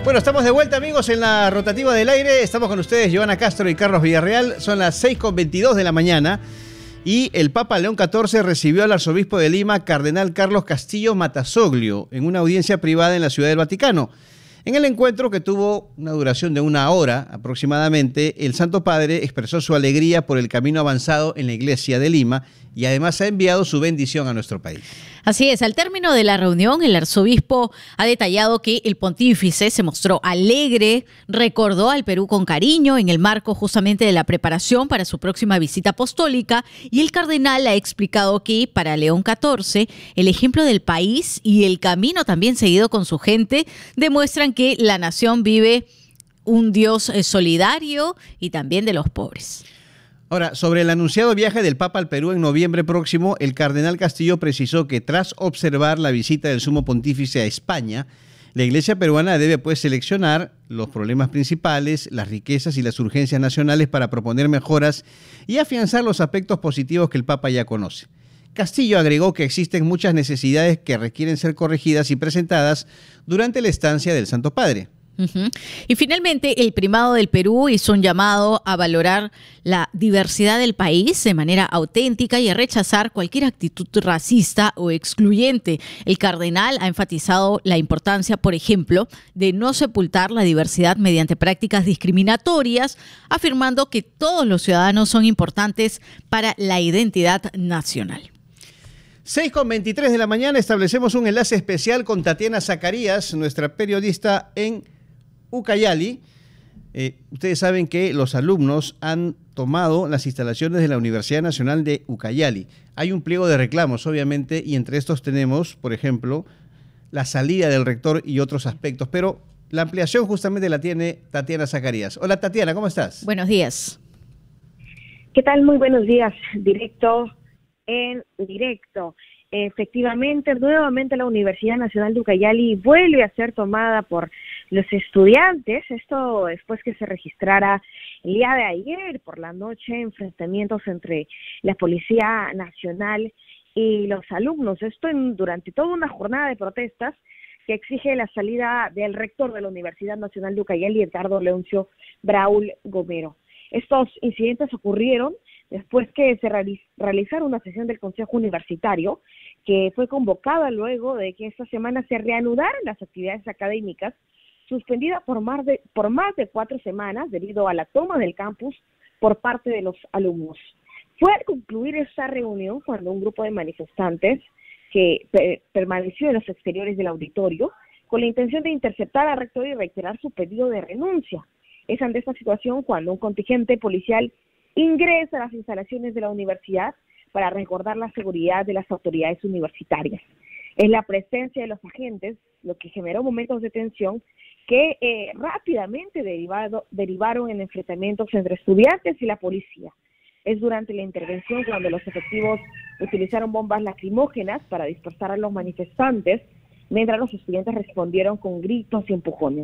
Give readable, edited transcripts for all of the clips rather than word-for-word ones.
Bueno, estamos de vuelta, amigos, en la rotativa del aire. Estamos con ustedes, Giovanna Castro y Carlos Villarreal. Son las 6:22 de la mañana y el Papa León XIV recibió al arzobispo de Lima, cardenal Carlos Castillo Matasoglio, en una audiencia privada en la Ciudad del Vaticano. En el encuentro, que tuvo una duración de 1 hora aproximadamente, el Santo Padre expresó su alegría por el camino avanzado en la Iglesia de Lima y además ha enviado su bendición a nuestro país. Así es, al término de la reunión, el arzobispo ha detallado que el pontífice se mostró alegre, recordó al Perú con cariño en el marco justamente de la preparación para su próxima visita apostólica, y el cardenal ha explicado que para León XIV el ejemplo del país y el camino también seguido con su gente demuestran que la nación vive un Dios solidario y también de los pobres. Ahora, sobre el anunciado viaje del Papa al Perú en noviembre próximo, el cardenal Castillo precisó que tras observar la visita del Sumo Pontífice a España, la Iglesia peruana debe pues seleccionar los problemas principales, las riquezas y las urgencias nacionales para proponer mejoras y afianzar los aspectos positivos que el Papa ya conoce. Castillo agregó que existen muchas necesidades que requieren ser corregidas y presentadas durante la estancia del Santo Padre. Y finalmente, el primado del Perú hizo un llamado a valorar la diversidad del país de manera auténtica y a rechazar cualquier actitud racista o excluyente. El cardenal ha enfatizado la importancia, por ejemplo, de no sepultar la diversidad mediante prácticas discriminatorias, afirmando que todos los ciudadanos son importantes para la identidad nacional. 6:23 de la mañana, establecemos un enlace especial con Tatiana Zacarías, nuestra periodista en Ucayali. Ustedes saben que los alumnos han tomado las instalaciones de la Universidad Nacional de Ucayali. Hay un pliego de reclamos, obviamente, y entre estos tenemos, por ejemplo, la salida del rector y otros aspectos, pero la ampliación justamente la tiene Tatiana Zacarías. Hola, Tatiana, ¿cómo estás? Buenos días. ¿Qué tal? Muy buenos días. Directo en directo. Efectivamente, nuevamente la Universidad Nacional de Ucayali vuelve a ser tomada por los estudiantes, esto después que se registrara el día de ayer por la noche enfrentamientos entre la Policía Nacional y los alumnos, esto durante toda una jornada de protestas que exige la salida del rector de la Universidad Nacional de Ucayali, Edgardo Leoncio Braul Gomero. Estos incidentes ocurrieron después que se realizara una sesión del Consejo Universitario que fue convocada luego de que esta semana se reanudaran las actividades académicas suspendida por más de 4 semanas debido a la toma del campus por parte de los alumnos. Fue al concluir esta reunión cuando un grupo de manifestantes que permaneció en los exteriores del auditorio con la intención de interceptar al rector y reiterar su pedido de renuncia. Es ante esta situación cuando un contingente policial ingresa a las instalaciones de la universidad para resguardar la seguridad de las autoridades universitarias. Es la presencia de los agentes lo que generó momentos de tensión que rápidamente derivaron en enfrentamientos entre estudiantes y la policía. Es durante la intervención cuando los efectivos utilizaron bombas lacrimógenas para dispersar a los manifestantes, mientras los estudiantes respondieron con gritos y empujones.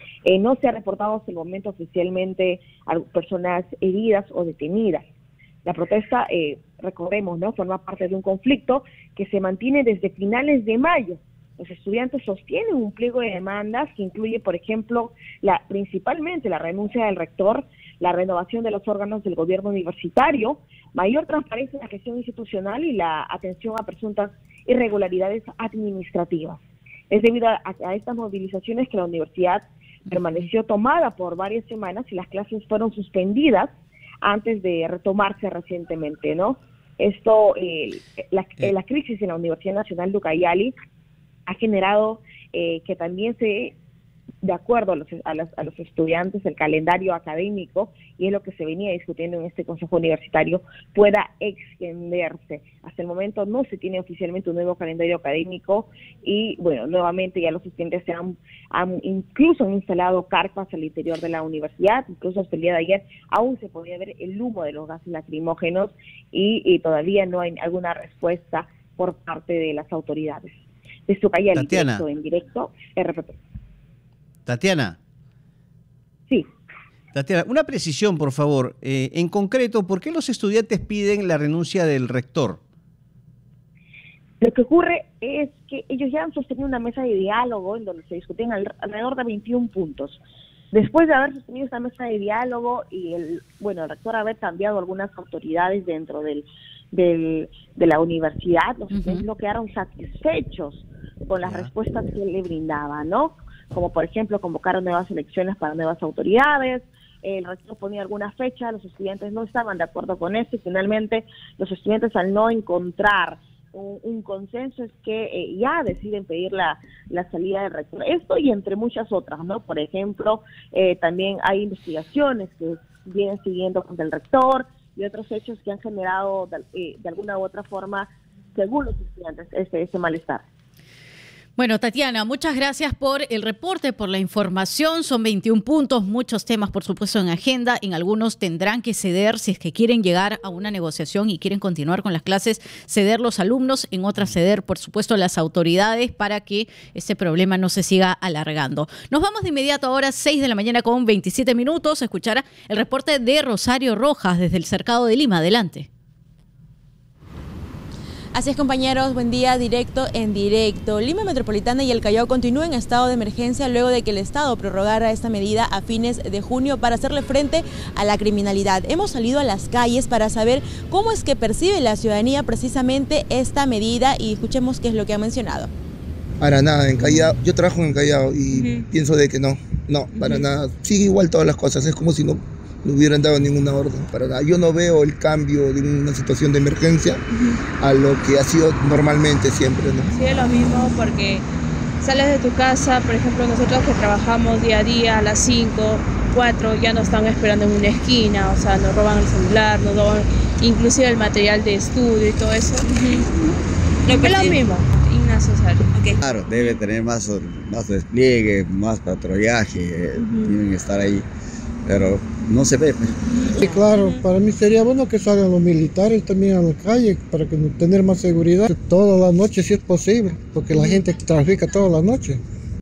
No se ha reportado hasta el momento oficialmente a personas heridas o detenidas. La protesta, recordemos, ¿no?, forma parte de un conflicto que se mantiene desde finales de mayo. Los estudiantes sostienen un pliego de demandas que incluye, por ejemplo, principalmente la renuncia del rector, la renovación de los órganos del gobierno universitario, mayor transparencia en la gestión institucional y la atención a presuntas irregularidades administrativas. Es debido a estas movilizaciones que la universidad permaneció tomada por varias semanas y las clases fueron suspendidas antes de retomarse recientemente, ¿no? Esto, la crisis en la Universidad Nacional de Ucayali ha generado que también de acuerdo a los estudiantes, el calendario académico, y es lo que se venía discutiendo en este Consejo Universitario, pueda extenderse. Hasta el momento no se tiene oficialmente un nuevo calendario académico y, bueno, nuevamente ya los estudiantes incluso han instalado carpas al interior de la universidad, incluso hasta el día de ayer aún se podía ver el humo de los gases lacrimógenos y todavía no hay alguna respuesta por parte de las autoridades. Desde Ucayali, en directo, RPP. Tatiana. Sí. Tatiana, una precisión, por favor. En concreto, ¿por qué los estudiantes piden la renuncia del rector? Lo que ocurre es que ellos ya han sostenido una mesa de diálogo en donde se discutían alrededor de 21 puntos. Después de haber sostenido esta mesa de diálogo y el rector haber cambiado algunas autoridades dentro de la universidad, los estudiantes no quedaron satisfechos con las respuestas que él le brindaba, ¿no? Como por ejemplo convocar nuevas elecciones para nuevas autoridades. El rector ponía alguna fecha, los estudiantes no estaban de acuerdo con eso y finalmente los estudiantes, al no encontrar un consenso, es que ya deciden pedir la salida del rector. Esto y entre muchas otras, ¿no? Por ejemplo, también hay investigaciones que vienen siguiendo contra el rector y otros hechos que han generado de alguna u otra forma, según los estudiantes, ese malestar. Bueno, Tatiana, muchas gracias por el reporte, por la información. Son 21 puntos, muchos temas, por supuesto, en agenda. En algunos tendrán que ceder, si es que quieren llegar a una negociación y quieren continuar con las clases, ceder los alumnos. En otras, ceder, por supuesto, las autoridades para que este problema no se siga alargando. Nos vamos de inmediato ahora, 6 de la mañana con 27 minutos, a escuchar el reporte de Rosario Rojas desde el Cercado de Lima. Adelante. Así es, compañeros, buen día, directo en directo. Lima Metropolitana y el Callao continúan en estado de emergencia luego de que el Estado prorrogara esta medida a fines de junio para hacerle frente a la criminalidad. Hemos salido a las calles para saber cómo es que percibe la ciudadanía precisamente esta medida y escuchemos qué es lo que ha mencionado. Para nada, en Callao, yo trabajo en Callao y pienso de que no, para nada. Sigue igual todas las cosas, es como si no hubieran dado ninguna orden, para nada. Yo no veo el cambio de una situación de emergencia a lo que ha sido normalmente siempre, ¿no? Sí, es lo mismo porque sales de tu casa, por ejemplo, nosotros que trabajamos día a día a las 5, 4, ya nos están esperando en una esquina, o sea, nos roban el celular, nos roban inclusive el material de estudio y todo eso. Es lo mismo, innecesario. Okay. Claro, debe tener más despliegue, más patrullaje, tienen que estar ahí, pero no se ve. Sí, claro, para mí sería bueno que salgan los militares también a la calle para tener más seguridad toda la noche si es posible, porque la gente trafica toda la noche.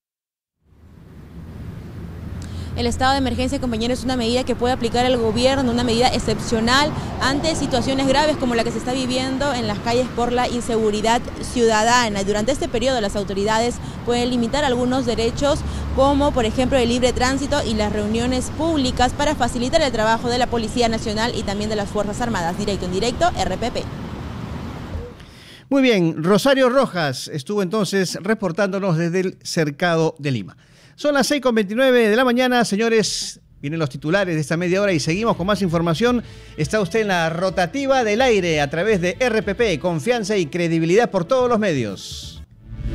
El estado de emergencia, compañeros, es una medida que puede aplicar el gobierno, una medida excepcional ante situaciones graves como la que se está viviendo en las calles por la inseguridad ciudadana. Durante este periodo las autoridades pueden limitar algunos derechos como por ejemplo el libre tránsito y las reuniones públicas para facilitar el trabajo de la Policía Nacional y también de las Fuerzas Armadas. Directo en directo, RPP. Muy bien, Rosario Rojas estuvo entonces reportándonos desde el Cercado de Lima. Son las 6:29 de la mañana, señores. Vienen los titulares de esta media hora y seguimos con más información. Está usted en la rotativa del aire a través de RPP, confianza y credibilidad por todos los medios.